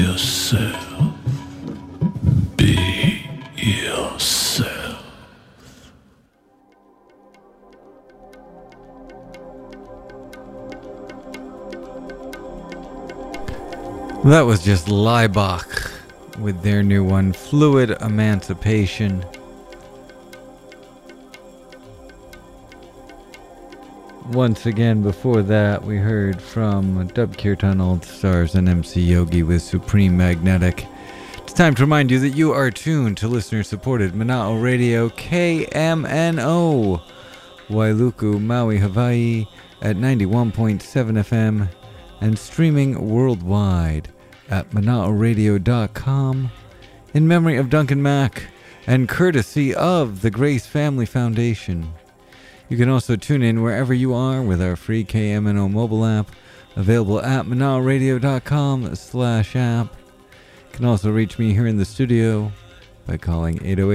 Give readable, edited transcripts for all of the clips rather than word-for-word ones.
yourself. Be yourself. That was just Laibach with their new one, Fluid Emancipation. Once again, before that, we heard from Dub Kirtan All Stars and MC Yogi with Supreme Magnetic. It's time to remind you that you are tuned to listener-supported Mana'o Radio KMNO, Wailuku, Maui, Hawaii at 91.7 FM and streaming worldwide at Mana'oRadio.com in memory of Duncan Mack and courtesy of the Grace Family Foundation. You can also tune in wherever you are with our free KMNO mobile app, available at Mana'oRadio.com/app. You can also reach me here in the studio by calling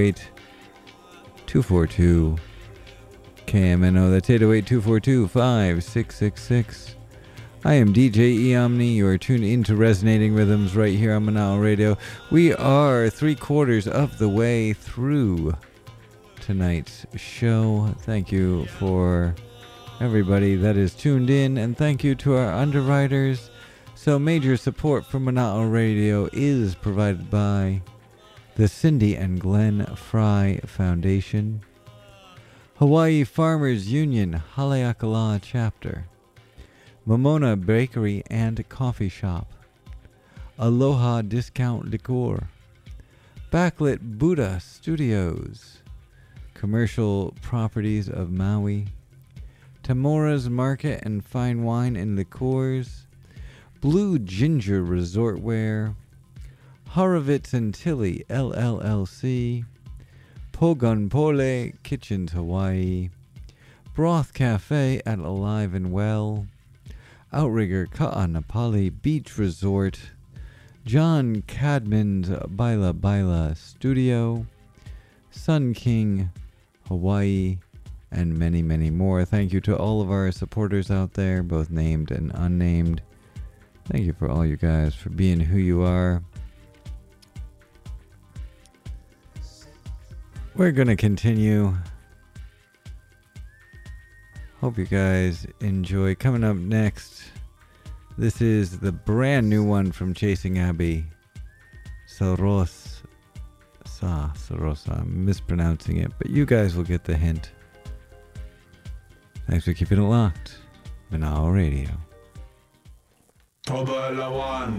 808-242-KMNO. That's 808-242-5666. I am DJ Eomni. You are tuned into Resonating Rhythms right here on Mana'o Radio. We are 3/4 of the way through tonight's show. Thank you for everybody that is tuned in, and thank you to our underwriters. So major support for Mana'o Radio is provided by the Cindy and Glenn Fry Foundation, Hawaii Farmers Union Haleakala Chapter, Momona Bakery and Coffee Shop, Aloha Discount Liqueur, Backlit Buddha Studios, Commercial Properties of Maui, Tamora's Market and Fine Wine and Liqueurs, Blue Ginger Resort Wear, Horovitz and Tilly LLLC, Pogon Pole Kitchens Hawaii, Broth Cafe at Alive and Well, Outrigger Ka'anapali Beach Resort, John Cadman's Baila Baila Studio, Sun King Hawaii, and many, many more. Thank you to all of our supporters out there, both named and unnamed. Thank you for all you guys for being who you are. We're going to continue. Hope you guys enjoy. Coming up next, this is the brand new one from Chasing Abbey, Sarosa. I'm mispronouncing it, but you guys will get the hint. Thanks for keeping it locked. Mana'o Radio.